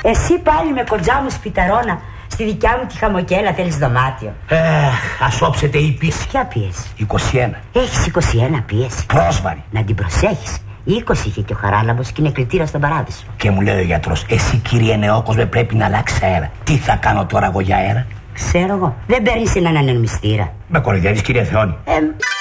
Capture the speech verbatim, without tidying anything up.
Εσύ πάλι με κοντζά μου σπιταρώνα. Στη δικιά μου τη χαμοκέλα θέλεις δωμάτιο. Ε, ας όψετε η πίεση. Ποια πίεση? είκοσι ένα. Έχεις είκοσι ένα πίεση. Πρόσβαρη. Να την προσέχεις. είκοσι είχε και ο Χαράλαμπος και είναι κριτήρα στον παράδεισο. Και μου λέει ο γιατρός, εσύ κύριε νεόκοσμε πρέπει να αλλάξει αέρα. Τι θα κάνω τώρα εγώ για αέρα? Ξέρω εγώ. Δεν παίρνεις έναν ανεμιστήρα? Με κοροϊδεύεις κύριε Θεόνη? Ε...